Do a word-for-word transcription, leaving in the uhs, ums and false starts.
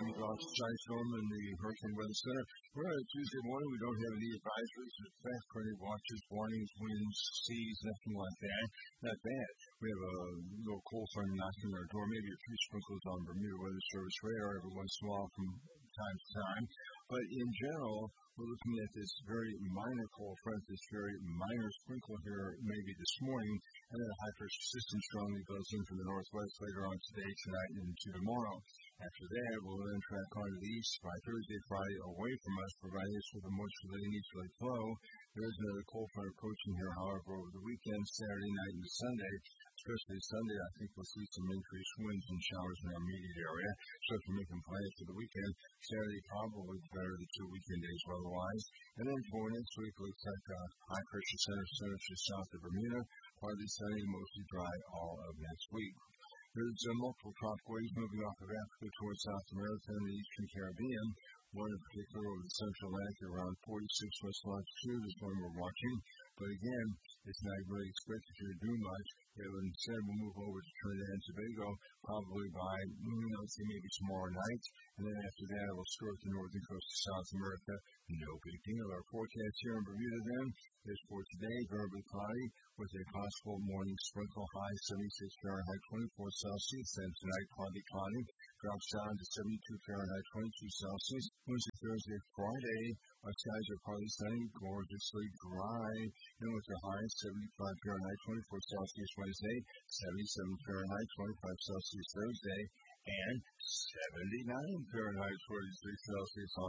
Miami Gulf Side Storm in the Hurricane Weather Center. We're on a Tuesday morning. We don't have any advisories, fast current watches, warnings, winds, seas, nothing like that. Not bad. We have a little cold front knocking on our door, maybe a few sprinkles on Bermuda Weather Service radar every once in a while from time to time. But in general, we're looking at this very minor cold front, this very minor sprinkle here maybe this morning, and then a high pressure system strongly blows in from the northwest later on today, tonight, and into tomorrow. After that, we'll then track on to the east by Thursday, Friday, away from us, providing us with a moisture letting easterly flow. There is another cold front approaching here, however, over the weekend, Saturday night and Sunday. Especially Sunday, I think we'll see some increased winds and showers in our immediate area. So if you're making plans for the weekend, Saturday probably better than two weekend days otherwise. And then for next week, looks like a high pressure center centers just south of Bermuda. Partly sunny, mostly dry all of next week. There's uh, multiple tropical waves moving off of Africa towards South America and the Eastern Caribbean. One in particular over the Central Atlantic around forty-six west longitude is one we're watching. But again, it's not really expected to do much. It will instead will move over to Trinidad and Tobago probably by, mm, let's see, maybe tomorrow night. And then after that, it will skirt the northern coast of South America. No big deal. Our forecast here in Bermuda then is for today, variably cloudy with a possible morning sprinkle high seventy-six Fahrenheit, twenty-four Celsius. And tonight, cloudy, cloudy. Drops down to seventy-two Fahrenheit, twenty-two Celsius. Wednesday, Thursday, Friday, our skies are partly sunny, gorgeously dry, and with a high seventy-five Fahrenheit, twenty-four Celsius Wednesday, seventy-seven Fahrenheit, twenty-five Celsius Thursday, and seventy-nine Fahrenheit, twenty-three Celsius on